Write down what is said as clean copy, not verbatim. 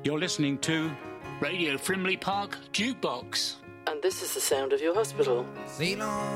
You're listening to Radio Frimley Park Jukebox. And this is the sound of your hospital. Ceylon.